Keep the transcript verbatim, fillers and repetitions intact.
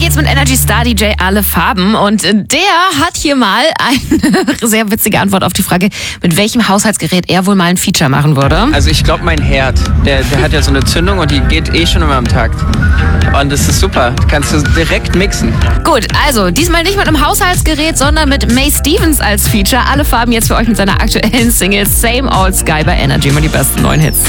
geht's mit Energy Star D J Alle Farben und der hat hier mal eine sehr witzige Antwort auf die Frage, mit welchem Haushaltsgerät er wohl mal ein Feature machen würde. Also ich glaube mein Herd, der, der hat ja so eine Zündung und die geht eh schon immer am Takt. Und das ist super, kannst du direkt mixen. Gut, also diesmal nicht mit einem Haushaltsgerät, sondern mit May Stevens als Feature. Alle Farben jetzt für euch mit seiner aktuellen Single Same Old Sky bei Energy, mal die besten neuen Hits.